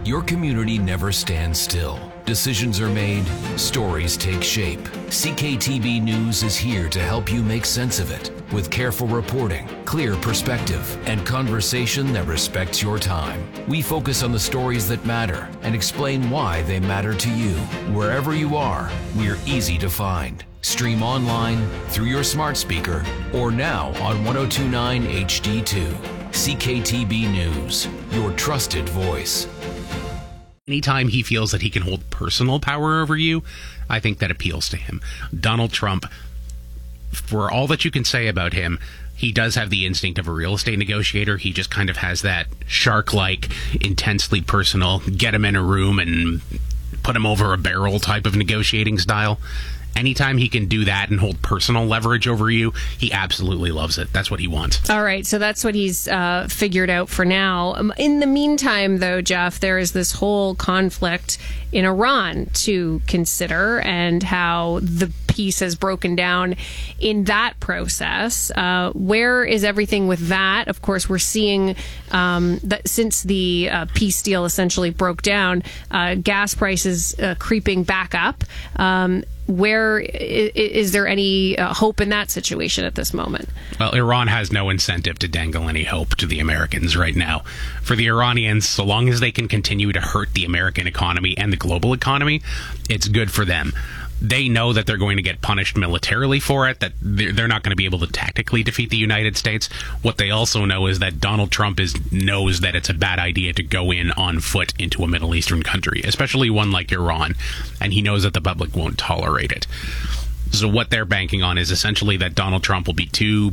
Your community never stands still. Decisions are made, stories take shape. CKTB News is here to help you make sense of it with careful reporting, clear perspective, and conversation that respects your time. We focus on the stories that matter and explain why they matter to you. Wherever you are, we're easy to find. Stream online, through your smart speaker, or now on 1029 HD2. CKTB News, your trusted voice. Anytime he feels that he can hold personal power over you, I think that appeals to him. Donald Trump, for all that you can say about him, he does have the instinct of a real estate negotiator. He just kind of has that shark-like, intensely personal, get him in a room and put him over a barrel type of negotiating style. Anytime he can do that and hold personal leverage over you, he absolutely loves it. That's what he wants. All right, so that's what he's figured out for now. In the meantime, though, Jeff, there is this whole conflict in Iran to consider and how the peace has broken down in that process. Where is everything with that? Of course, we're seeing that since the peace deal essentially broke down, gas prices creeping back up. Where is there any hope in that situation at this moment? Well, Iran has no incentive to dangle any hope to the Americans right now. For the Iranians, so long as they can continue to hurt the American economy and the global economy, it's good for them. They know that they're going to get punished militarily for it, that they're not going to be able to tactically defeat the United States. What they also know is that Donald Trump knows that it's a bad idea to go in on foot into a Middle Eastern country, especially one like Iran, and he knows that the public won't tolerate it. So what they're banking on is essentially that Donald Trump will be too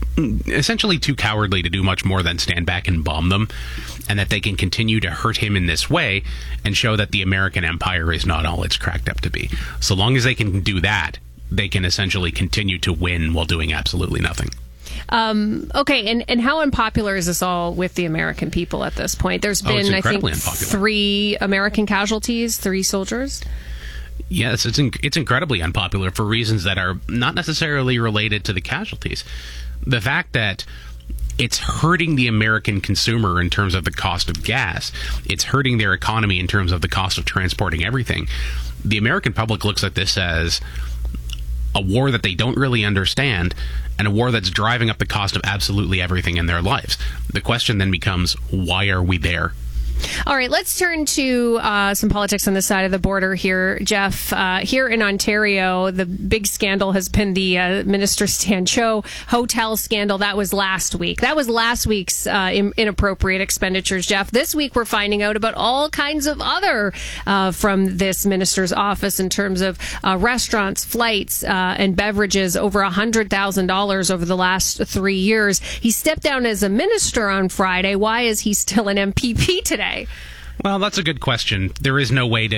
cowardly to do much more than stand back and bomb them, and that they can continue to hurt him in this way and show that the American empire is not all it's cracked up to be. So long as they can do that, they can essentially continue to win while doing absolutely nothing. Okay, and how unpopular is this all with the American people at this point? There's been, I think, unpopular. 3 American casualties, 3 soldiers. Yes, it's incredibly unpopular for reasons that are not necessarily related to the casualties. The fact that it's hurting the American consumer in terms of the cost of gas. It's hurting their economy in terms of the cost of transporting everything. The American public looks at this as a war that they don't really understand, and a war that's driving up the cost of absolutely everything in their lives. The question then becomes, why are we there? All right, let's turn to some politics on the side of the border here, Jeff. Here in Ontario, the big scandal has been the Minister Stan Cho hotel scandal. That was last week. That was last week's inappropriate expenditures, Jeff. This week, we're finding out about all kinds of other from this minister's office in terms of restaurants, flights, and beverages, over $100,000 over the last 3 years. He stepped down as a minister on Friday. Why is he still an MPP today? Well, that's a good question. There really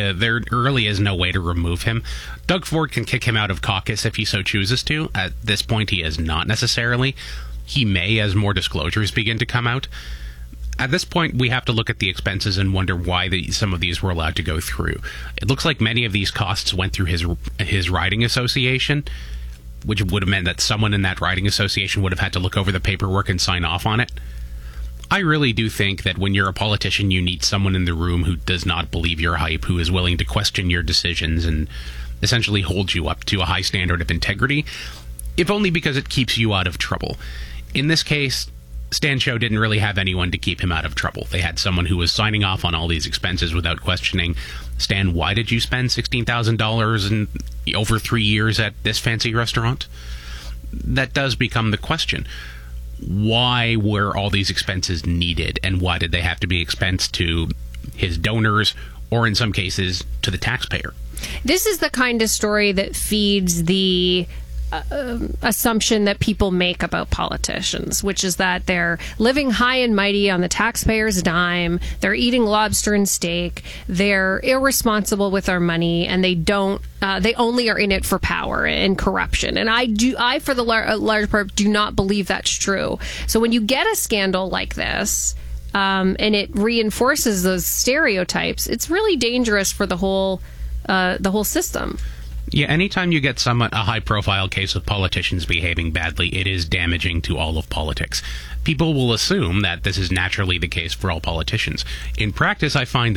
is no way to remove him. Doug Ford can kick him out of caucus if he so chooses to. At this point, he is not necessarily. He may as more disclosures begin to come out. At this point, we have to look at the expenses and wonder why some of these were allowed to go through. It looks like many of these costs went through his riding association, which would have meant that someone in that riding association would have had to look over the paperwork and sign off on it. I really do think that when you're a politician, you need someone in the room who does not believe your hype, who is willing to question your decisions and essentially hold you up to a high standard of integrity, if only because it keeps you out of trouble. In this case, Stan Cho didn't really have anyone to keep him out of trouble. They had someone who was signing off on all these expenses without questioning, Stan, why did you spend $16,000 in over 3 years at this fancy restaurant? That does become the question. Why were all these expenses needed, and why did they have to be expensed to his donors, or in some cases, to the taxpayer? This is the kind of story that feeds the assumption that people make about politicians, which is that they're living high and mighty on the taxpayer's dime, they're eating lobster and steak, they're irresponsible with our money, and they only are in it for power and corruption. And I for the large part, do not believe that's true. So when you get a scandal like this, and it reinforces those stereotypes, it's really dangerous for the whole system. Yeah, anytime you get a high-profile case of politicians behaving badly, it is damaging to all of politics. People will assume that this is naturally the case for all politicians. In practice, I find